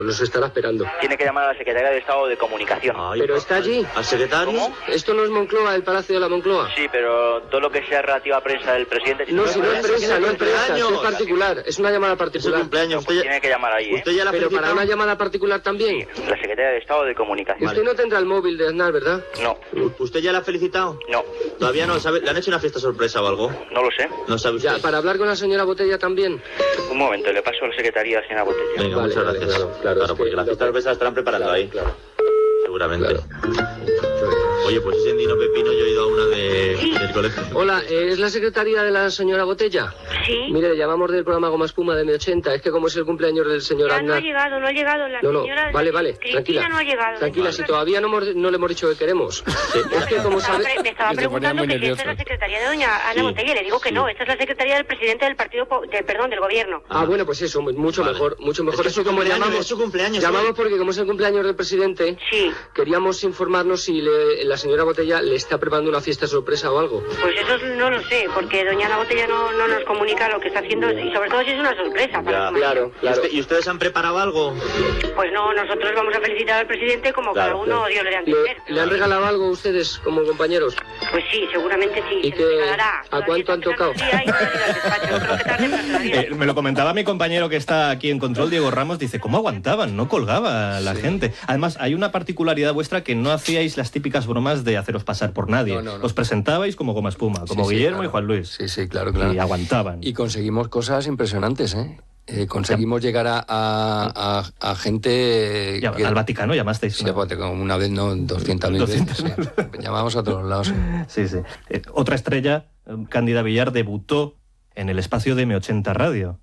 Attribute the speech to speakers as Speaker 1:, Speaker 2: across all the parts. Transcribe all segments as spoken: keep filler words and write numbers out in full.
Speaker 1: Los estará esperando.
Speaker 2: Tiene que llamar a la Secretaría de Estado de Comunicación.
Speaker 1: Ay, ¿pero está allí?
Speaker 3: ¿Al secretario?
Speaker 2: ¿Cómo?
Speaker 1: ¿Esto no es Moncloa, el Palacio de la Moncloa?
Speaker 2: Sí, pero todo lo que sea relativo a prensa del presidente...
Speaker 1: No, si no es prensa, no es prensa, es particular. Es una llamada
Speaker 3: Es su
Speaker 1: particular.
Speaker 3: cumpleaños.
Speaker 2: Pues
Speaker 3: Usted ya,
Speaker 2: tiene que llamar ahí, ¿eh?
Speaker 3: usted ya la
Speaker 1: Pero
Speaker 3: felicitó.
Speaker 1: para una llamada particular también.
Speaker 2: La Secretaría de Estado de Comunicación.
Speaker 1: Usted no tendrá el móvil de Aznar, ¿verdad?
Speaker 2: No,
Speaker 3: ¿Usted ya la ha felicitado?
Speaker 2: no,
Speaker 3: Todavía no, ¿sabe? ¿Le han hecho una fiesta sorpresa o algo?
Speaker 2: no lo sé.
Speaker 3: No sabe usted.
Speaker 1: Ya, para hablar con la señora Botella también.
Speaker 2: Un momento, le paso a la Secretaría a la señora Botella.
Speaker 3: Venga,
Speaker 1: Vale,
Speaker 3: muchas
Speaker 1: vale,
Speaker 3: gracias.
Speaker 1: claro, claro, es que
Speaker 3: porque las
Speaker 1: lo
Speaker 3: fiestas
Speaker 1: que-
Speaker 3: sorpresas estarán preparando
Speaker 1: Claro,
Speaker 3: ahí.
Speaker 1: claro.
Speaker 3: Seguramente.
Speaker 1: Claro.
Speaker 3: Oye, pues ese Dino Pepino yo he ido a una de, del colegio.
Speaker 1: Hola, eh, ¿es la secretaria de la señora Botella?
Speaker 4: Sí.
Speaker 1: Mire, le llamamos del programa Goma Espuma de M ochenta. Es que como es el cumpleaños del señor
Speaker 4: Ya no ha
Speaker 1: Aznar...
Speaker 4: llegado, no ha llegado la
Speaker 1: No, no,
Speaker 4: señora.
Speaker 1: vale, vale,
Speaker 4: Cristina
Speaker 1: tranquila.
Speaker 4: no ha llegado.
Speaker 1: Tranquila,
Speaker 4: Vale.
Speaker 1: si todavía no, hemos- no le hemos dicho que queremos. Es que como
Speaker 4: Me estaba,
Speaker 1: sabe...
Speaker 4: pre- me estaba
Speaker 5: Que se ponía
Speaker 4: preguntando
Speaker 5: muy
Speaker 4: que si esta es
Speaker 5: nervioso.
Speaker 4: la secretaría de doña Ana
Speaker 3: Sí,
Speaker 4: Botella y le digo que
Speaker 3: sí.
Speaker 4: no, esta es la secretaría del presidente del partido, po- de, perdón, del gobierno.
Speaker 1: Ah, bueno, pues eso, mucho
Speaker 3: Vale.
Speaker 1: mejor, mucho mejor.
Speaker 3: Es que
Speaker 1: Eso
Speaker 3: es su
Speaker 1: como
Speaker 3: cumpleaños,
Speaker 1: llamamos...
Speaker 3: es su cumpleaños,
Speaker 1: Llamamos
Speaker 3: ¿eh?
Speaker 1: porque como es el cumpleaños del presidente,
Speaker 4: Sí.
Speaker 1: queríamos informarnos si le- la señora Botella le está preparando una fiesta sorpresa o algo.
Speaker 4: Pues eso no lo sé, porque doña Ana Botella no, no nos comunica lo que está haciendo y sobre todo si es una sorpresa para
Speaker 3: Ya,
Speaker 4: su marido.
Speaker 1: Claro,
Speaker 3: ¿Y,
Speaker 1: claro.
Speaker 3: usted- ¿Y ustedes han preparado algo?
Speaker 4: Pues no, nosotros vamos a felicitar al presidente como
Speaker 3: Claro,
Speaker 4: cada uno
Speaker 3: claro.
Speaker 4: Dios le da a entender.
Speaker 1: ¿Le, le han regalado algo a ustedes como compañeros?
Speaker 4: Pues sí, seguramente sí.
Speaker 1: ¿Y
Speaker 4: se
Speaker 1: qué-
Speaker 4: nos regalará.
Speaker 1: a cuánto han tocado?
Speaker 4: Sí, ahí no le digas despacho, creo que tarde, pero todavía.
Speaker 6: Eh, me lo comentaba mi compañero que está aquí en control, Diego Ramos, dice, ¿cómo aguantaban? No colgaba la gente. Además, hay una particularidad vuestra que no hacíais las típicas bromas de haceros pasar por nadie.
Speaker 5: No, no, no.
Speaker 6: Os presentabais como Goma Espuma, como
Speaker 5: Sí, sí,
Speaker 6: Guillermo
Speaker 5: claro.
Speaker 6: y Juan Luis.
Speaker 5: Sí, sí, claro, claro.
Speaker 6: Y aguantaban.
Speaker 5: Y conseguimos cosas impresionantes, ¿eh? Eh, conseguimos llegar a, a, a, a gente...
Speaker 6: Ya,
Speaker 5: que-
Speaker 6: al Vaticano llamasteis.
Speaker 5: Sí,
Speaker 6: ¿no?
Speaker 5: pues, como una vez, no, doscientas mil veces.
Speaker 6: doscientas.
Speaker 5: Sí. Llamamos a todos lados.
Speaker 6: Sí, sí. Eh, otra estrella, eh, Cándida Villar, debutó en el espacio de M ochenta Radio.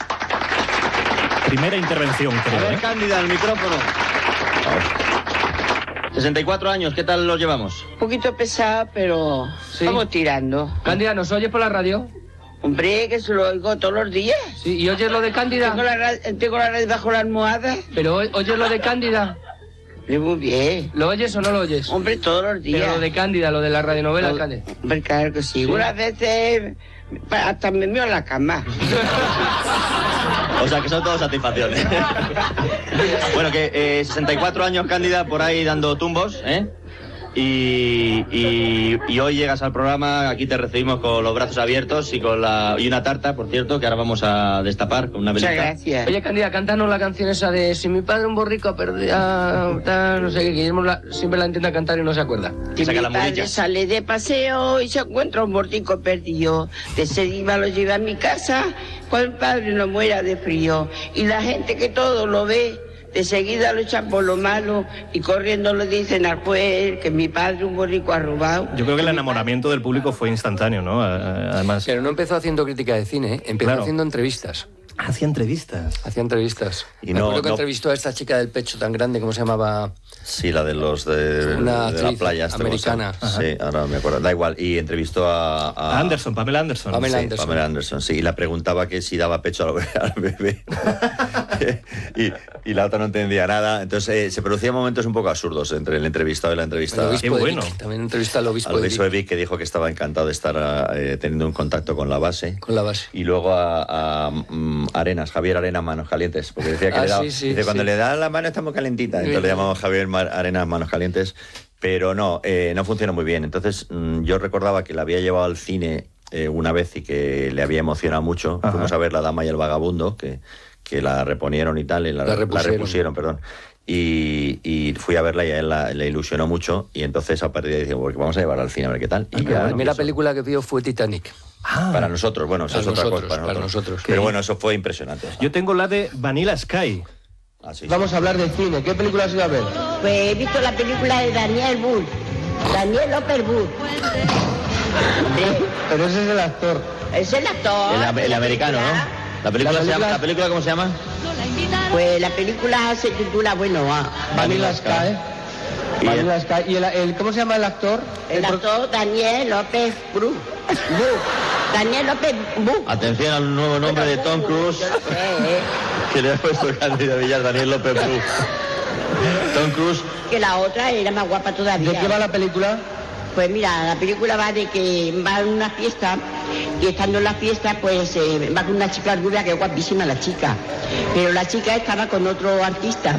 Speaker 6: Primera intervención,
Speaker 3: A
Speaker 6: creo.
Speaker 3: ver,
Speaker 6: ¿eh?
Speaker 3: Cándida, el micrófono. sesenta y cuatro años, ¿qué tal los llevamos?
Speaker 7: Un poquito pesada, pero
Speaker 1: Sí.
Speaker 7: vamos tirando.
Speaker 1: Cándida, ¿nos oye por la radio?
Speaker 7: Hombre, que se lo oigo todos los días.
Speaker 1: Sí, ¿y oyes lo de Cándida?
Speaker 7: Tengo la, ra- tengo la radio bajo la almohada.
Speaker 1: ¿Pero oy- oyes lo de Cándida?
Speaker 7: Muy bien.
Speaker 1: ¿Lo oyes o no lo oyes?
Speaker 7: Hombre, todos los días.
Speaker 1: Pero lo de Cándida, lo de la radionovela,
Speaker 7: Lo-
Speaker 1: Cándida.
Speaker 7: Hombre, claro que sí.
Speaker 1: Sí.
Speaker 7: Unas veces pa- hasta me meo en la cama.
Speaker 3: O sea, que son todas satisfacciones. Bueno, que eh, sesenta y cuatro años, Cándida, por ahí dando tumbos, ¿eh? Y, y, y hoy llegas al programa, aquí te recibimos con los brazos abiertos y con la y una tarta, por cierto, que ahora vamos a destapar con una
Speaker 7: Muchas
Speaker 3: velita.
Speaker 7: gracias.
Speaker 1: Oye, Cándida, cántanos la canción esa de Si mi padre un borrico perdía... tal, no sé qué, Guillermo la- siempre la intenta cantar y no se acuerda.
Speaker 7: Que
Speaker 3: Saca
Speaker 7: mi
Speaker 3: la
Speaker 7: padre
Speaker 3: murilla.
Speaker 7: sale de paseo y se encuentra un bortico perdido. De seguida lo lleva a mi casa cuando el padre no muera de frío. Y la gente que todo lo ve, de seguida lo echan por lo malo y corriendo le dicen al juez que mi padre un borrico ha robado.
Speaker 6: Yo creo que el enamoramiento del público fue instantáneo, ¿no? A- Además,
Speaker 5: Pero no empezó haciendo crítica de cine, ¿eh? Empezó
Speaker 6: Claro.
Speaker 5: haciendo entrevistas.
Speaker 6: hacía entrevistas.
Speaker 5: Hacía entrevistas.
Speaker 3: Y
Speaker 5: Me
Speaker 3: no-
Speaker 5: acuerdo que
Speaker 3: no-
Speaker 5: entrevistó a esta chica del pecho tan grande, ¿cómo se llamaba?
Speaker 3: Sí, la de los de,
Speaker 5: Una
Speaker 3: de la
Speaker 5: actriz
Speaker 3: playa. esta
Speaker 5: americana.
Speaker 3: cosa. Sí, ahora me acuerdo. Da igual. Y entrevistó a... a-
Speaker 6: Anderson, Pamela Anderson.
Speaker 5: Pamela
Speaker 3: Sí,
Speaker 5: Anderson.
Speaker 3: Pamela Anderson, sí. Y la preguntaba que si daba pecho al bebé. al bebé. y, y la otra no entendía nada. Entonces eh, se producían momentos un poco absurdos entre el entrevistado y la
Speaker 5: El
Speaker 3: entrevistada.
Speaker 5: obispo
Speaker 6: Qué
Speaker 5: de
Speaker 6: bueno.
Speaker 5: Vic. También entrevista al obispo,
Speaker 3: Al obispo
Speaker 5: de
Speaker 3: de Vic, que dijo que estaba encantado de estar eh, teniendo un contacto con la base.
Speaker 5: Vic, con la base.
Speaker 3: Y luego a, a, mm, Arenas, Javier Arenas Manos Calientes, porque decía que
Speaker 5: Ah,
Speaker 3: le daba,
Speaker 5: sí, sí,
Speaker 3: dice, cuando
Speaker 5: sí.
Speaker 3: le da la mano está muy calentita, entonces le llamamos Javier Mar- Arenas Manos Calientes, pero no, eh, no funcionó muy bien. Entonces mm, yo recordaba que la había llevado al cine eh, una vez y que le había emocionado mucho.
Speaker 6: Ajá.
Speaker 3: Fuimos a ver La Dama y el Vagabundo, que, que la reponieron y tal, y la,
Speaker 5: La
Speaker 3: la
Speaker 5: repusieron.
Speaker 3: repusieron, perdón. Y, y fui a verla y a él la- le ilusionó mucho, y entonces a partir de ahí dije, "Bueno, vamos a llevarla al cine a ver qué tal". Y
Speaker 5: La
Speaker 3: ya,
Speaker 5: primera
Speaker 3: eso.
Speaker 5: película que vio fue Titanic.
Speaker 6: Ah,
Speaker 3: Para nosotros, bueno, eso
Speaker 5: Para
Speaker 3: es otra
Speaker 5: nosotros,
Speaker 3: cosa. Para
Speaker 5: para
Speaker 3: nosotros.
Speaker 5: nosotros.
Speaker 3: Pero
Speaker 6: Qué-
Speaker 3: bueno, eso fue impresionante.
Speaker 6: yo tengo la de Vanilla Sky.
Speaker 3: Ah, sí, sí.
Speaker 1: Vamos a hablar de cine. ¿Qué película has ido a ver?
Speaker 7: Pues he visto la película de Daniel Bull. Daniel López Bull.
Speaker 1: Pero ese es el actor.
Speaker 7: Es el actor.
Speaker 3: El, el americano, ¿no? La película,
Speaker 1: La
Speaker 3: se llama-
Speaker 1: película-
Speaker 3: ¿La película cómo se llama?
Speaker 7: Pues la película se titula, bueno, ah,
Speaker 1: Vanilla Sky.
Speaker 3: Y
Speaker 1: Vanilla Sky. ¿Y el, el- cómo se llama el actor?
Speaker 7: el
Speaker 1: pro-
Speaker 7: actor Daniel López Bru. Bu. Daniel López Bu.
Speaker 3: Atención al nuevo nombre de Tom Cruise,
Speaker 7: Yo lo sé, ¿eh?
Speaker 3: que le ha puesto Cándida Villar, Daniel López Bru. Tom Cruise,
Speaker 7: Que la otra era más guapa todavía.
Speaker 1: ¿De qué va la película?
Speaker 7: Pues mira, la película va de que va a una fiesta y estando en la fiesta pues eh, va con una chica rubia que es guapísima la chica. Pero la chica estaba con otro artista